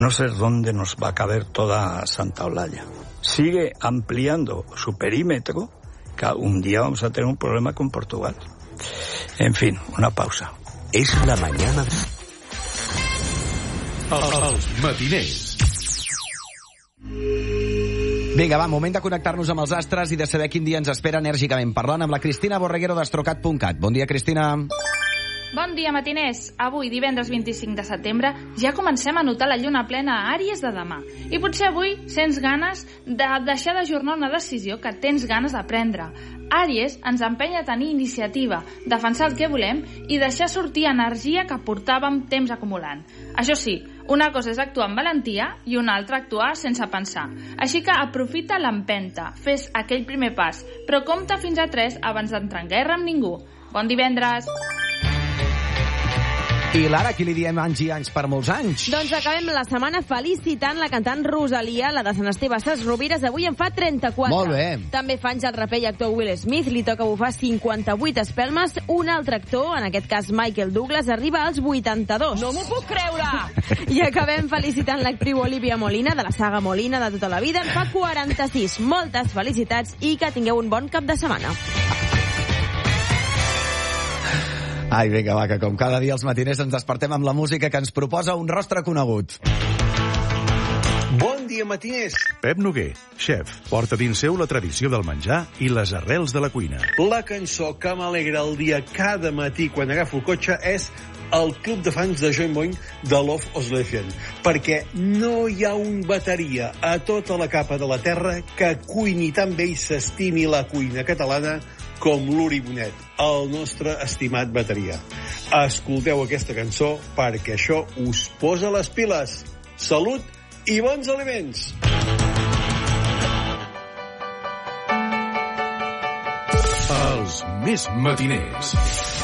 No sé dónde nos va a caber toda Santa Olalla. Sigue ampliando su perímetro, que un día vamos a tener un problema con Portugal. En fin, una pausa. Es la mañana. Els matiners. Vinga, va, moment de connectar-nos amb els astres i de saber quin dia ens espera enèrgicament parlant amb la Cristina Borreguero d'Astrocat.cat. Bon dia, Cristina. Bon dia, matiners. Avui, divendres 25 de setembre, ja comencem a notar la lluna plena a Àries de demà. I potser avui sents ganes de deixar d'ajornar una decisió que tens ganes de prendre. Àries ens empeny a tenir iniciativa, defensar el que volem i deixar sortir energia que portàvem temps acumulant. Això sí, una cosa és actuar amb valentia i una altra actuar sense pensar. Així que aprofita l'empenta, fes aquell primer pas, però compta fins a 3 abans d'entrar en guerra amb ningú. Bon divendres! I Lara, qui li diem anys i anys per molts anys? Doncs acabem la setmana felicitant la cantant Rosalia, la de Sant Esteve Sesrovires, avui en fa 34. Molt bé. També fa anys el raper i actor Will Smith, li toca bufar 58 espelmes. Un altre actor, en aquest cas Michael Douglas, arriba als 82. No m'ho puc creure! I acabem felicitant l'actriu Olivia Molina, de la saga Molina de tota la vida, en fa 46. Moltes felicitats i que tingueu un bon cap de setmana. Ai, vinga, va, que com cada dia els matiners ens despertem amb la música que ens proposa un rostre conegut. Bon dia, matiners. Pep Noguer, xef, porta dins seu la tradició del menjar i les arrels de la cuina. La cançó que m'alegra el dia cada matí quan agafo el cotxe és el club de fans de Joy Boing de Love Oslesian, perquè no hi ha un bateria a tota la capa de la terra que cuini tan bé i s'estimi la cuina catalana com l'Uri Bonet, el nostre estimat bateria. Escolteu aquesta cançó perquè això us posa les piles. Salut i bons aliments! Els més matiners.